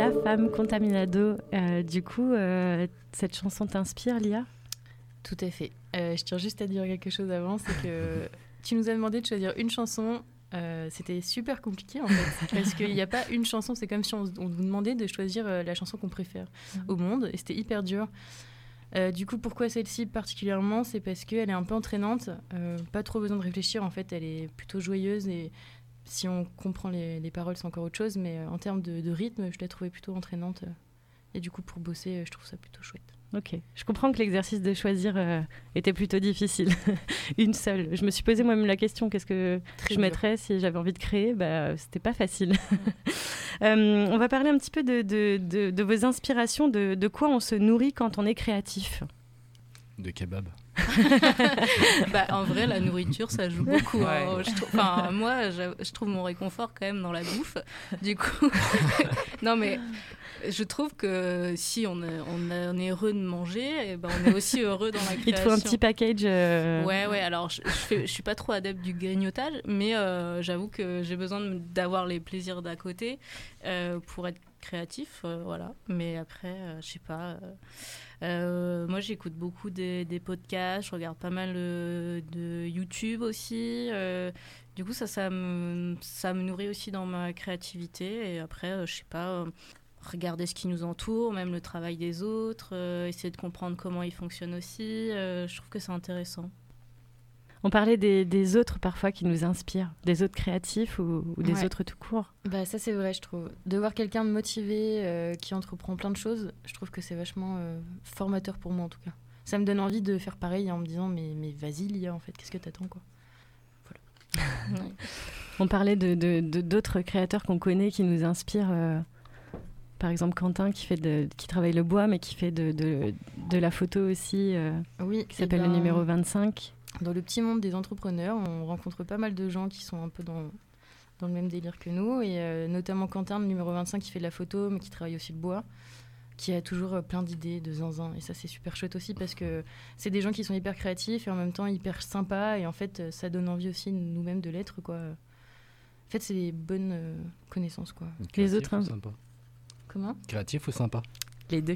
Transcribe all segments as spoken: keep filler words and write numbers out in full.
La Femme Contaminado. Euh, du coup, euh, cette chanson t'inspire, Lia ? Tout à fait. Euh, je tiens juste à dire quelque chose avant, c'est que tu nous as demandé de choisir une chanson. Euh, c'était super compliqué en fait, parce qu'il n'y a pas une chanson. C'est comme si on, on vous demandait de choisir euh, la chanson qu'on préfère mmh. au monde, et c'était hyper dur. Euh, du coup, pourquoi celle-ci particulièrement ? C'est parce qu'elle est un peu entraînante. Euh, pas trop besoin de réfléchir. En fait, elle est plutôt joyeuse et si on comprend les, les paroles, c'est encore autre chose. Mais euh, en termes de, de rythme, je l'ai trouvée plutôt entraînante. Et du coup, pour bosser, je trouve ça plutôt chouette. Ok, je comprends que l'exercice de choisir euh, était plutôt difficile. Une seule. Je me suis posé moi-même la question, qu'est-ce que Très je dur. mettrais si j'avais envie de créer ? Bah, c'était pas facile. euh, on va parler un petit peu de, de, de, de vos inspirations, de, de quoi on se nourrit quand on est créatif. De kebab. Bah, en vrai, la nourriture, ça joue beaucoup. Ouais. Hein. Je trou- enfin, moi, je, je trouve mon réconfort quand même dans la bouffe. Du coup, non mais... Je trouve que si on est, on est, on est heureux de manger, et ben on est aussi heureux dans la création. Il te faut un petit package. Euh... Ouais, ouais. Alors, je, je, fais, je suis pas trop adepte du grignotage, mais euh, j'avoue que j'ai besoin de, d'avoir les plaisirs d'à côté euh, pour être créatif, euh, voilà. Mais après, euh, je sais pas. Euh, euh, moi, j'écoute beaucoup des, des podcasts, je regarde pas mal euh, de YouTube aussi. Euh, du coup, ça, ça me, ça me nourrit aussi dans ma créativité. Et après, euh, je sais pas. Euh, regarder ce qui nous entoure, même le travail des autres, euh, essayer de comprendre comment ils fonctionnent aussi. Euh, je trouve que c'est intéressant. On parlait des, des autres parfois qui nous inspirent, des autres créatifs ou, ou des ouais. autres tout court. Bah, ça, c'est vrai, je trouve. De voir quelqu'un de motivé euh, qui entreprend plein de choses, je trouve que c'est vachement euh, formateur pour moi en tout cas. Ça me donne envie de faire pareil en me disant mais, mais vas-y Lia, en fait, qu'est-ce que t'attends quoi. Voilà. Ouais. On parlait de, de, de, d'autres créateurs qu'on connaît qui nous inspirent... Euh... Par exemple, Quentin qui, fait de, qui travaille le bois, mais qui fait de, de, de la photo aussi, euh, oui, qui s'appelle ben, le numéro vingt-cinq. Dans le petit monde des entrepreneurs, on rencontre pas mal de gens qui sont un peu dans, dans le même délire que nous, et euh, notamment Quentin, le numéro vingt-cinq, qui fait de la photo, mais qui travaille aussi le bois, qui a toujours euh, plein d'idées, de zinzin. Et ça, c'est super chouette aussi, parce que c'est des gens qui sont hyper créatifs et en même temps hyper sympas, et en fait, ça donne envie aussi nous-mêmes de l'être, quoi. En fait, c'est des bonnes euh, connaissances, quoi. Les autres, hein. Sympa. Comment ? Créatif ou sympa ? Les deux.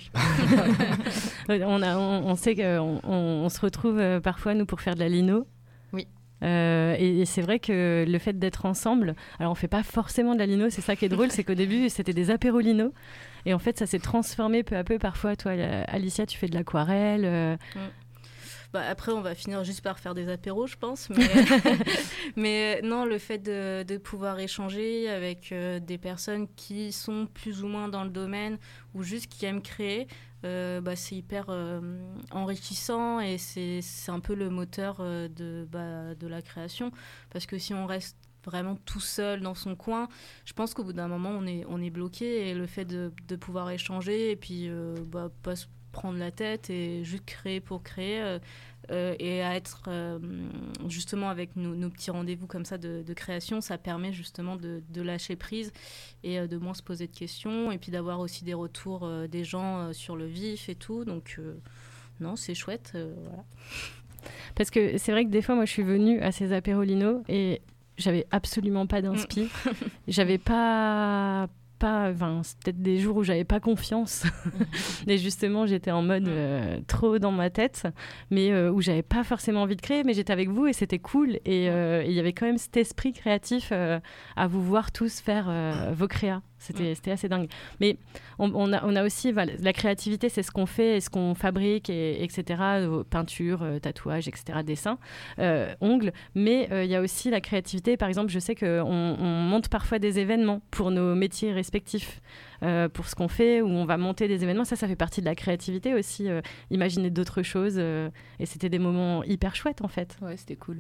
on, a, on, on sait qu'on on, on se retrouve euh, parfois, nous, pour faire de la lino. Oui. Euh, et, et c'est vrai que le fait d'être ensemble, alors on ne fait pas forcément de la lino, c'est ça qui est drôle, c'est qu'au début, c'était des apéros lino. Et en fait, ça s'est transformé peu à peu. Parfois, toi, Alicia, tu fais de l'aquarelle. Euh... Mm. Bah après, on va finir juste par faire des apéros, je pense. Mais, mais non, le fait de, de pouvoir échanger avec euh, des personnes qui sont plus ou moins dans le domaine ou juste qui aiment créer, euh, bah, c'est hyper euh, enrichissant et c'est, c'est un peu le moteur euh, de, bah, de la création. Parce que si on reste vraiment tout seul dans son coin, je pense qu'au bout d'un moment, on est, on est bloqué. Et le fait de, de pouvoir échanger et puis euh, bah, pas se prendre la tête et juste créer pour créer euh, euh, et à être euh, justement avec nos, nos petits rendez-vous comme ça de, de création, ça permet justement de, de lâcher prise et euh, de moins se poser de questions et puis d'avoir aussi des retours euh, des gens euh, sur le vif et tout, donc euh, non, c'est chouette, euh, voilà. Parce que c'est vrai que des fois, moi je suis venue à ces apérolinos et j'avais absolument pas d'inspi, mmh. j'avais pas... Pas, enfin, c'est peut-être des jours où j'avais pas confiance et justement j'étais en mode euh, trop dans ma tête mais euh, où j'avais pas forcément envie de créer mais j'étais avec vous et c'était cool et il euh, y avait quand même cet esprit créatif euh, à vous voir tous faire euh, vos créas. C'était, c'était assez dingue. Mais on, on, a, on a aussi... Voilà, la créativité, c'est ce qu'on fait et ce qu'on fabrique, et, etc. Peinture, euh, tatouage, et cetera. Dessin, euh, ongles. Mais il euh, y a aussi la créativité. Par exemple, je sais qu'on on monte parfois des événements pour nos métiers respectifs, euh, pour ce qu'on fait, où on va monter des événements. Ça, ça fait partie de la créativité aussi. Euh, imaginer d'autres choses. Euh, et c'était des moments hyper chouettes, en fait. Ouais, c'était cool.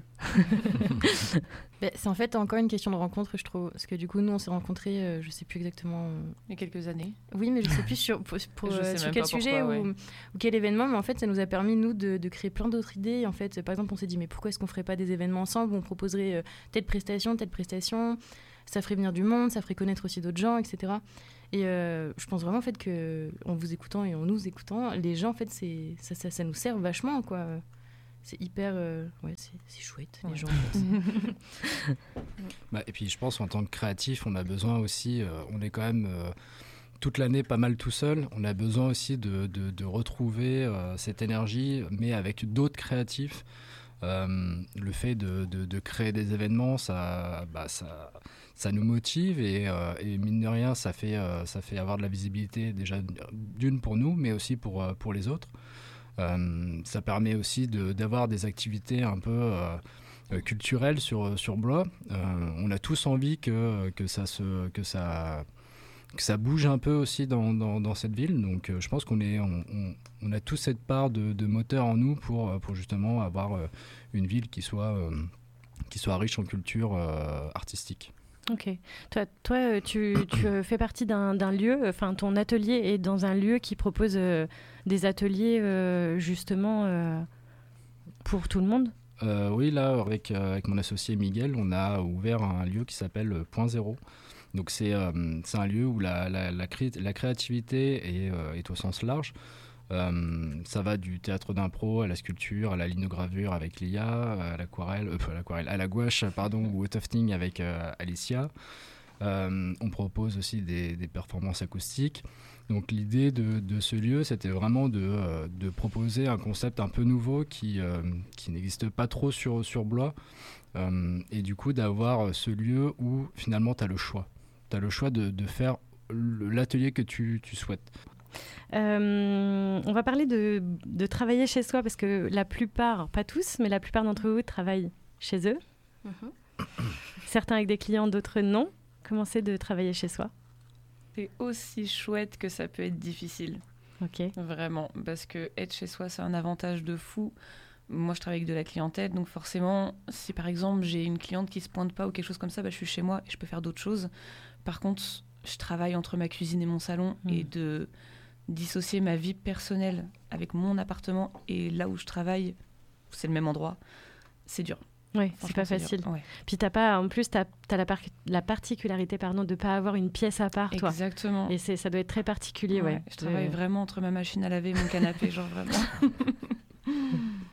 Ben, c'est en fait encore une question de rencontre, je trouve. Parce que du coup, nous, on s'est rencontrés, euh, je sais plus exactement... Il y a quelques années. Oui, mais je sais plus sur, pour, pour, euh, sur quel sujet pourquoi, ou, ouais. ou quel événement. Mais en fait, ça nous a permis, nous, de, de créer plein d'autres idées. En fait, par exemple, on s'est dit, mais pourquoi est-ce qu'on ferait pas des événements ensemble où on proposerait euh, telle prestation, telle prestation. Ça ferait venir du monde, ça ferait connaître aussi d'autres gens, et cetera. Et euh, je pense vraiment en fait, qu'en vous écoutant et en nous écoutant, les gens, en fait, c'est, ça, ça, ça nous sert vachement, quoi. C'est hyper... Euh, ouais, c'est, c'est chouette, ouais. Les gens. Bah, et puis, je pense, en tant que créatif, on a besoin aussi... Euh, on est quand même... Euh, toute l'année pas mal tout seul. On a besoin aussi de, de, de retrouver euh, cette énergie, mais avec d'autres créatifs. Euh, le fait de, de, de créer des événements, ça, bah, ça, ça nous motive et, euh, et mine de rien, ça fait, euh, ça fait avoir de la visibilité déjà d'une pour nous, mais aussi pour, euh, pour les autres. Euh, ça permet aussi de, d'avoir des activités un peu euh, culturelles sur, sur Blois. Euh, on a tous envie que, que, ça se, que, ça, que ça bouge un peu aussi dans, dans, dans cette ville. Donc euh, je pense qu'on est, on, on, on a tous cette part de, de moteur en nous pour, pour justement avoir euh, une ville qui soit, euh, qui soit riche en culture euh, artistique. Ok. Toi, toi tu, tu fais partie d'un, d'un lieu, enfin ton atelier est dans un lieu qui propose euh, des ateliers euh, justement euh, pour tout le monde. euh, Oui, là, avec, euh, avec mon associé Miguel, on a ouvert un lieu qui s'appelle Point Zéro. Donc c'est, euh, c'est un lieu où la, la, la, cré- la créativité est, euh, est au sens large. Euh, ça va du théâtre d'impro à la sculpture, à la linogravure avec Lia, à l'aquarelle, euh, à l'aquarelle, à la gouache, pardon, ou au tufting avec euh, Alicia. Euh, on propose aussi des, des performances acoustiques. Donc l'idée de, de ce lieu, c'était vraiment de, euh, de proposer un concept un peu nouveau qui, euh, qui n'existe pas trop sur, sur Blois. Euh, et du coup, d'avoir ce lieu où finalement tu as le choix. Tu as le choix de, de faire le, l'atelier que tu, tu souhaites. Euh, on va parler de, de travailler chez soi parce que la plupart, pas tous, mais la plupart d'entre vous travaillent chez eux. Mm-hmm. Certains avec des clients, d'autres non. Comment c'est de travailler chez soi ? C'est aussi chouette que ça peut être difficile. Ok. Vraiment, parce que être chez soi, c'est un avantage de fou. Moi, je travaille avec de la clientèle, donc forcément, si par exemple j'ai une cliente qui se pointe pas ou quelque chose comme ça, bah, je suis chez moi et je peux faire d'autres choses. Par contre, je travaille entre ma cuisine et mon salon mmh. et de dissocier ma vie personnelle avec mon appartement et là où je travaille, c'est le même endroit, c'est dur. Oui, c'est pas c'est facile. Ouais. Puis t'as pas, en plus, tu as la, par- la particularité pardon, de ne pas avoir une pièce à part, toi. Exactement. Et c'est, ça doit être très particulier. Ouais, ouais. Je travaille euh... vraiment entre ma machine à laver et mon canapé, genre vraiment. Alicia ?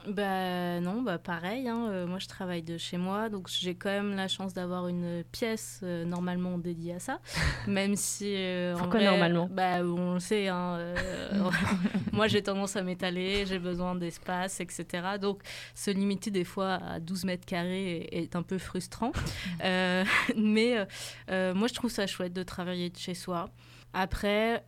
Bah non, bah pareil. Hein. Euh, moi, je travaille de chez moi, donc j'ai quand même la chance d'avoir une pièce euh, normalement dédiée à ça, même si. Euh, Pourquoi en vrai, normalement ? Bah on le sait. Hein, euh, moi, j'ai tendance à m'étaler, j'ai besoin d'espace, et cetera. Donc, se limiter des fois à douze mètres carrés est, est un peu frustrant. euh, mais euh, moi, je trouve ça chouette de travailler de chez soi. Après.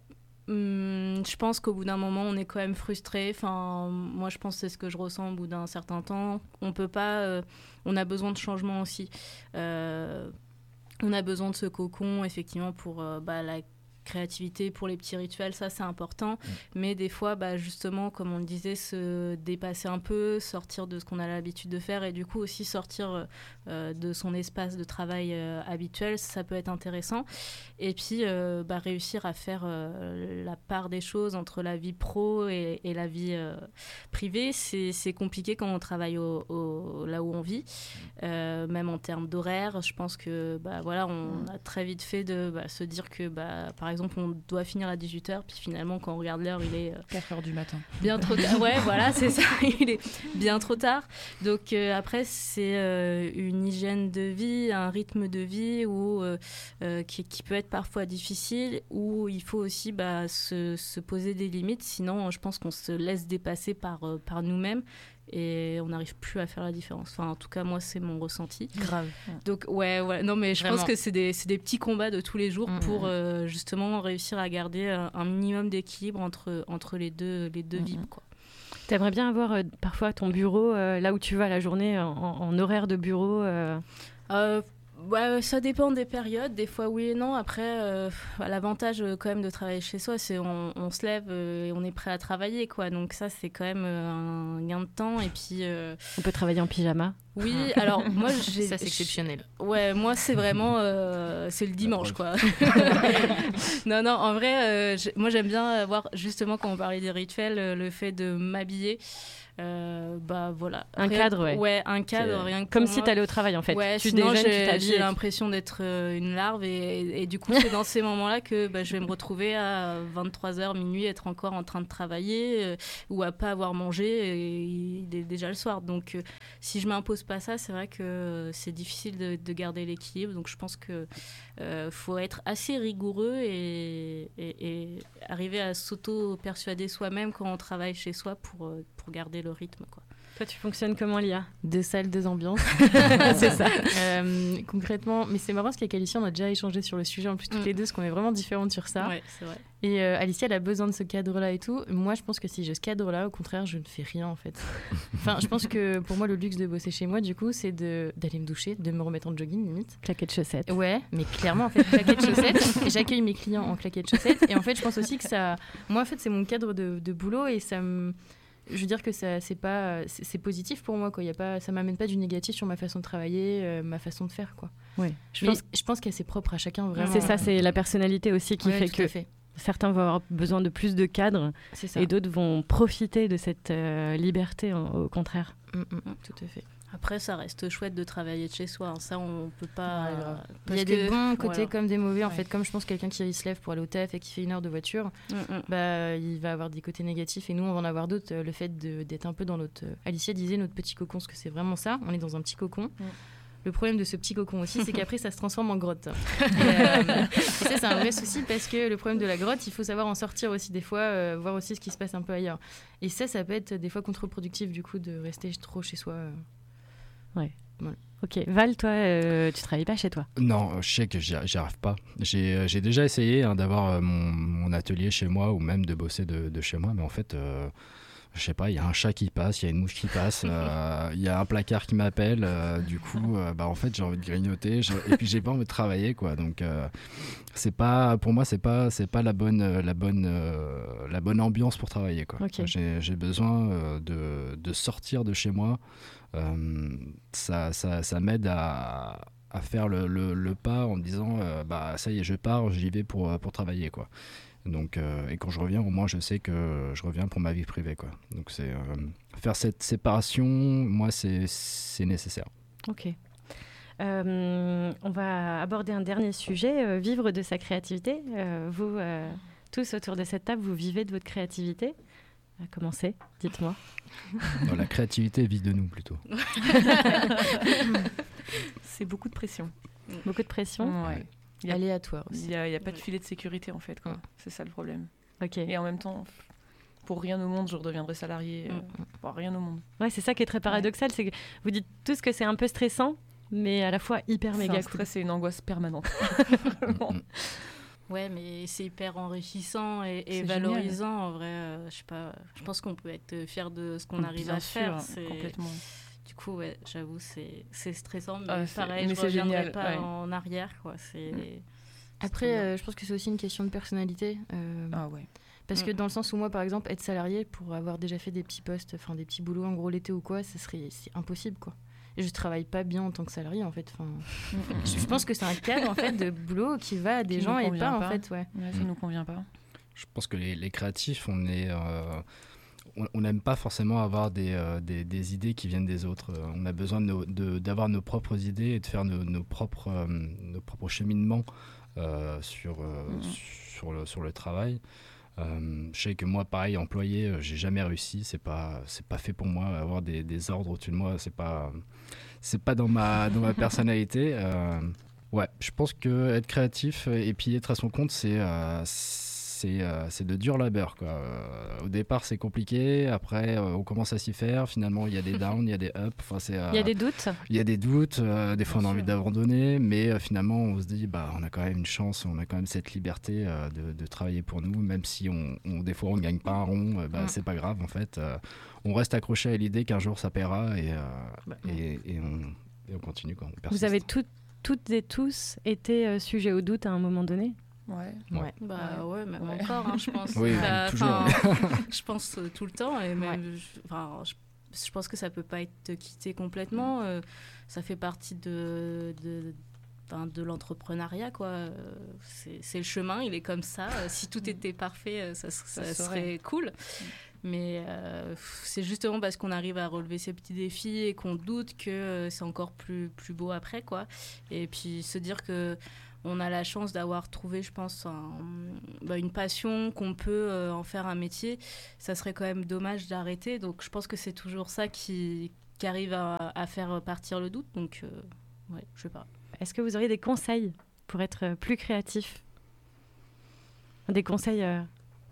Hum, je pense qu'au bout d'un moment, on est quand même frustré. Enfin, moi, je pense que c'est ce que je ressens au bout d'un certain temps. On peut pas. Euh, on a besoin de changement aussi. Euh, on a besoin de ce cocon, effectivement, pour euh, bah, la créativité, pour les petits rituels. Ça, c'est important. Mmh. Mais des fois, bah, justement, comme on le disait, se dépasser un peu, sortir de ce qu'on a l'habitude de faire et du coup aussi sortir euh, de son espace de travail euh, habituel, ça peut être intéressant. Et puis, euh, bah, réussir à faire euh, la part des choses entre la vie pro et, et la vie euh, privée, c'est, c'est compliqué quand on travaille au, au, là où on vit, euh, même en termes d'horaire. Je pense que bah, voilà, on a très vite fait de bah, se dire que, bah, par exemple, on doit finir à dix-huit heures, puis finalement, quand on regarde l'heure, il est... Euh, quatre heures du matin. Bien trop tard. Ouais, voilà, c'est ça. Il est bien trop tard. Donc, euh, après, c'est euh, une hygiène de vie, un rythme de vie où, euh, euh, qui, qui peut être parfois difficile, où il faut aussi bah, se, se poser des limites. Sinon, je pense qu'on se laisse dépasser par, euh, par nous-mêmes et on n'arrive plus à faire la différence. Enfin, en tout cas, moi, c'est mon ressenti. Grave. Donc, ouais, ouais. Non, mais je Vraiment. pense que c'est des, c'est des petits combats de tous les jours mmh. pour euh, justement réussir à garder un, un minimum d'équilibre entre, entre les deux, les deux mmh. vies, quoi. T'aimerais bien avoir euh, parfois ton bureau, euh, là où tu vas la journée, en, en horaire de bureau euh... Euh, ouais, ça dépend des périodes, des fois oui et non. Après, euh, l'avantage euh, quand même de travailler chez soi, c'est on, on se lève euh, et on est prêt à travailler, quoi. Donc ça, c'est quand même euh, un gain de temps. Et puis, euh... on peut travailler en pyjama. Oui, alors moi, j'ai... Ça, c'est exceptionnel. Ouais, moi, c'est vraiment... Euh, c'est le dimanche, quoi. non, non, en vrai, euh, moi, j'aime bien avoir, justement, quand on parlait des rituels, le fait de m'habiller. Euh, bah voilà. Un rien, cadre, ouais. Ouais, un cadre, c'est rien que comme pour si moi. t'allais au travail en fait. Ouais, tu sinon déjeunes, j'ai, tu t'habilles. j'ai et tu- l'impression d'être euh, une larve et, et, et du coup c'est dans ces moments-là que bah, je vais me retrouver à vingt-trois heures, minuit, être encore en train de travailler euh, ou à pas avoir mangé et il est déjà le soir. Donc euh, si je m'impose pas ça, c'est vrai que euh, c'est difficile de, de garder l'équilibre. Donc je pense que euh, faut être assez rigoureux et, et, et arriver à s'auto-persuader soi-même quand on travaille chez soi pour, euh, pour garder le rythme, quoi. Toi, tu fonctionnes comment, Lia? Deux salles, deux ambiances. C'est ça. Euh, concrètement, mais c'est marrant parce qu'avec Alicia, on a déjà échangé sur le sujet en plus toutes Mm. les deux, parce qu'on est vraiment différentes sur ça. Ouais, c'est vrai. Et euh, Alicia, elle a besoin de ce cadre-là et tout. Moi, je pense que si j'ai ce cadre-là, au contraire, je ne fais rien en fait. Enfin, je pense que pour moi, le luxe de bosser chez moi, du coup, c'est de, d'aller me doucher, de me remettre en jogging limite. Claquettes chaussettes. Ouais, mais clairement, en fait, claquettes chaussettes. Et j'accueille mes clients en claquettes chaussettes. Et en fait, je pense aussi que ça. Moi, en fait, c'est mon cadre de, de boulot et ça me. Je veux dire que ça, c'est pas, c'est, c'est positif pour moi, quoi. Y a pas, ça m'amène pas du négatif sur ma façon de travailler, euh, ma façon de faire, quoi. Ouais. Je Mais pense je pense qu'elle c'est propre à chacun, vraiment. c'est ça, c'est la personnalité aussi qui Ouais, fait tout que à fait. certains vont avoir besoin de plus de cadres C'est ça. et d'autres vont profiter de cette euh, liberté, hein, au contraire. Mm, mm, tout à fait. Après, ça reste chouette de travailler de chez soi. hein. Ça, on peut pas. Ouais, grave. euh, Il y a parce des que- bons côtés voilà. comme des mauvais, en Ouais. fait. Comme je pense quelqu'un qui se lève pour aller au taf et qui fait une heure de voiture, Mm, mm. bah, il va avoir des côtés négatifs et nous, on va en avoir d'autres. Euh, Le fait de- d'être un peu dans notre... euh, Alicia disait notre petit cocon, parce que c'est vraiment ça. On est dans un petit cocon. Le problème de ce petit cocon aussi, c'est qu'après, ça se transforme en grotte. Et, euh, et ça, c'est un vrai souci parce que le problème de la grotte, il faut savoir en sortir aussi des fois, euh, voir aussi ce qui se passe un peu ailleurs. Et ça, ça peut être des fois contre-productif, du coup, de rester trop chez soi. euh. Ok, Val, toi, euh, tu travailles pas chez toi? Non, je sais que j'y j'y arrive pas. J'ai euh, j'ai déjà essayé hein, d'avoir euh, mon, mon atelier chez moi ou même de bosser de, de chez moi, mais en fait, euh, je sais pas, il y a un chat qui passe, il y a une mouche qui passe, euh, il y a un placard qui m'appelle, euh, du coup, euh, bah en fait, j'ai envie de grignoter, j'ai- et puis j'ai pas envie de travailler, quoi. Donc, euh, c'est pas, pour moi, c'est pas, c'est pas la bonne, euh, la bonne, euh, la bonne ambiance pour travailler, quoi. Ok. J'ai j'ai besoin euh, de, de sortir de chez moi. Euh, ça, ça, ça m'aide à, à faire le, le, le pas en me disant euh, bah ça y est, je pars, j'y vais pour, pour travailler, quoi. Donc, euh, et quand je reviens, au moins je sais que je reviens pour ma vie privée, quoi. Donc c'est euh, faire cette séparation, moi c'est c'est nécessaire. Ok. Euh, on va aborder un dernier sujet, euh, vivre de sa créativité. Euh, vous, euh, tous autour de cette table, vous vivez de votre créativité? À commencer, dites-moi. Non, la créativité vit de nous plutôt. C'est beaucoup de pression. Beaucoup de pression. Ouais. Il y a, Aléatoire il aussi. y a, il y a pas de filet de sécurité en fait, quoi. C'est ça le problème. Ok. Et en même temps, pour rien au monde, je redeviendrai salarié. euh, Mm. pour rien au monde. Ouais, c'est ça qui est très paradoxal, c'est que vous dites tous que c'est un peu stressant, mais à la fois hyper C'est méga un cool. stress et une angoisse permanente. Vraiment. Mm. Ouais, mais c'est hyper enrichissant et, et C'est valorisant. En vrai, euh, je sais pas. Je pense qu'on peut être fier de ce qu'on arrive Bien à faire. sûr, C'est- complètement. Du coup, ouais, j'avoue, c'est c'est stressant, mais Ah, c'est- pareil, mais je c'est reviendrai génial, pas ouais. en arrière, quoi. C'est. c'est Après, trop bien. euh, je pense que c'est aussi une question de personnalité. euh, Ah ouais. Parce que Mm. dans le sens où moi, par exemple, être salarié pour avoir déjà fait des petits postes, enfin des petits boulots en gros l'été ou quoi, ce serait c'est impossible, quoi. Et je travaille pas bien en tant que salarié, en fait. Enfin, je je pense que c'est un cadre en fait de boulot qui va à des Qui gens nous et convient pas, en pas. fait, ouais. Ouais, ça Mm. nous convient pas. Je pense que les, les créatifs, on est, euh, on on n'aime pas forcément avoir des, euh, des, des idées qui viennent des autres. Euh, On a besoin de nos- de- d'avoir nos, propres idées et de faire nos, nos propres, euh, nos propres cheminements euh, sur, euh, Mhm. sur, le, sur le travail. Euh, je sais que moi, pareil, employé, euh, j'ai jamais réussi. C'est pas, c'est pas fait pour moi. Avoir des, des ordres au-dessus de moi, c'est pas, c'est pas dans ma, dans ma personnalité. Euh, ouais, je pense que être créatif et puis être à son compte, c'est, euh, c'est, euh, c'est de dur labeur, quoi. Euh, au départ, c'est compliqué. Après, euh, on commence à s'y faire. Finalement, il y a des downs, il y a des ups. Enfin, c'est, euh, Il y a des doutes? il y a des doutes, euh, des fois on a Bien envie sûr. d'abandonner, mais euh, finalement on se dit bah on a quand même une chance, on a quand même cette liberté euh, de, de travailler pour nous, même si on, on- des fois on ne gagne pas un rond, euh, bah, Mm. c'est pas grave en fait. Euh, on reste accroché à l'idée qu'un jour ça paiera et, euh, Bah, et, et on, et on continue, quoi, on Vous persiste. avez tout- toutes et tous été euh, sujets au doute à un moment donné? Ouais. Ouais. Bah ouais, même Ouais. encore, hein, je pense. Oui, Bah, toujours. enfin, je pense euh, tout le temps et même, je, enfin, je, je pense que ça peut pas être quitté complètement. euh, ça fait partie de de, enfin, de l'entrepreneuriat, quoi. Euh, C'est c'est le chemin, il est comme ça. Euh, si tout était parfait, euh, ça, ça Ça serait serait. cool. Mais euh, c'est justement parce qu'on arrive à relever ces petits défis et qu'on doute que euh, c'est encore plus, plus beau après, quoi. Et puis se dire que on a la chance d'avoir trouvé, je pense, un, bah, une passion, qu'on peut euh, en faire un métier. Ça serait quand même dommage d'arrêter. Donc, je pense que c'est toujours ça qui, qui arrive à, à faire partir le doute. Donc, euh, ouais, je sais pas. Est-ce que vous auriez des conseils pour être plus créatif ? Des conseils euh,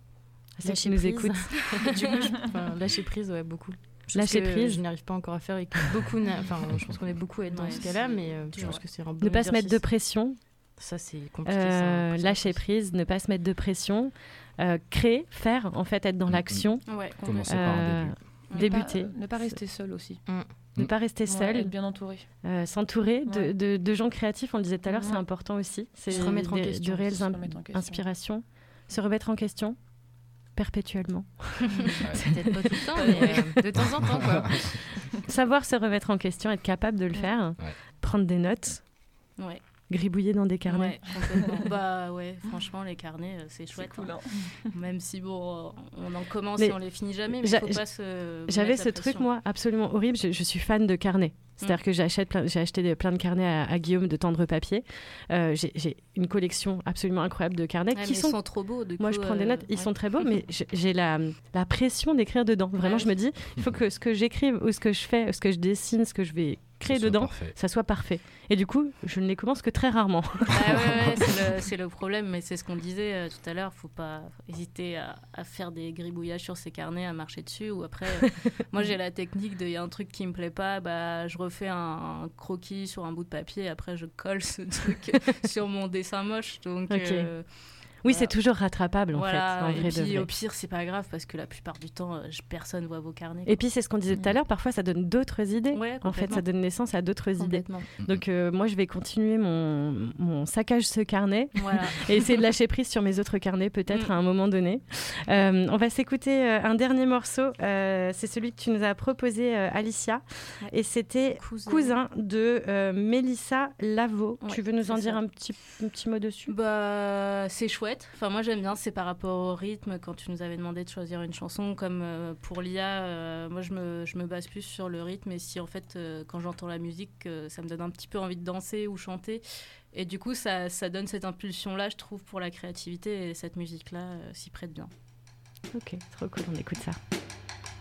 à ceux qui nous écoutent. Du coup, je, enfin, lâcher prise, ouais, beaucoup. Je Lâcher prise. Je n'arrive pas encore à faire et que beaucoup. Enfin, je pense qu'on est beaucoup à être dans Ouais, ce cas-là, c'est- mais euh, je ouais. pense que c'est un bon Ne pas se mettre de exercice. pression. Ça, c'est compliqué. Euh, ça, lâcher prise, ne pas se mettre de pression. Euh, créer, faire, en fait, être dans Mhm. l'action. Ouais, Commencer complètement. par un Euh, début. Ne Débuter. pas- ne pas rester seul aussi. Ne pas rester Ouais, seul. être bien entouré. Euh, s'entourer de, Ouais. de, de gens créatifs, on le disait tout à l'heure, c'est Ouais. important aussi. C'est Se remettre en des- question, de réelles se in- remettre en question. inspirations. Se remettre en question perpétuellement. Peut-être pas tout le temps, mais euh, de temps en temps, quoi. Savoir se remettre en question, être capable de le Ouais. faire. Ouais. Prendre des notes, Ouais, gribouiller dans des carnets. ouais, complètement. Bah ouais, franchement, les carnets, euh, c'est chouette. cool, hein. hein. Même si, bon, euh, on en commence Mais et on les finit jamais, mais j'a- il faut pas se. J'avais mettre ce la truc, pression. moi, absolument horrible. Je, je suis fan de carnets. C'est-à-dire que j'achète plein- j'ai acheté des- plein de carnets à, à Guillaume de Tendre Papier. Euh, j'ai, j'ai une collection absolument incroyable de carnets Ouais, qui mais sont... ils sont trop beaux. Du Moi, coup, je prends des euh, notes, ils ouais. sont très beaux, mais j'ai- j'ai la, la pression d'écrire dedans. Vraiment, Ouais. je me dis, il faut que ce que j'écrive ou ce que je fais, ce que je dessine, ce que je vais créer Ce soit dedans, parfait. ça soit parfait. Et du coup, je ne les commence que très rarement. Ah ouais, ouais, c'est le, c'est le problème, mais c'est ce qu'on disait euh, tout à l'heure. Faut pas hésiter à, à faire des gribouillages sur ces carnets, à marcher dessus. Ou après, euh, moi j'ai la technique de, il y a un truc qui me plaît pas, bah je refais un, un croquis sur un bout de papier. Après, je colle ce truc sur mon dessin moche. Donc Ok. euh, Oui, Voilà. c'est toujours rattrapable, en voilà. fait, en Et vrai de puis vrai. au pire, c'est pas grave parce que la plupart du temps, euh, je- personne voit vos carnets. Et puis, c'est ce qu'on disait tout à l'heure, parfois, ça donne d'autres idées. Ouais, En fait, ça complètement. donne naissance à d'autres idées. Complètement. Donc, euh, moi, je vais continuer mon, mon saccage ce carnet Voilà. et essayer de lâcher prise sur mes autres carnets, peut-être, Mm. à un moment donné. Euh, on va s'écouter euh, un dernier morceau. Euh, c'est celui que tu nous as proposé, euh, Alicia. Ouais. Et c'était Cousin. Cousin de euh, Mélissa Lavo. Ouais, tu veux nous c'est en dire ça. un petit, un petit mot dessus? Bah, c'est chouette. Enfin, moi, j'aime bien. C'est par rapport au rythme. Quand tu nous avais demandé de choisir une chanson, comme euh, pour l'I A, euh, moi, je me, je me base plus sur le rythme. Et si, en fait, euh, quand j'entends la musique, euh, ça me donne un petit peu envie de danser ou chanter. Et du coup, ça, ça donne cette impulsion-là, je trouve, pour la créativité. Et cette musique-là euh, s'y prête bien. Ok, trop cool, on écoute ça.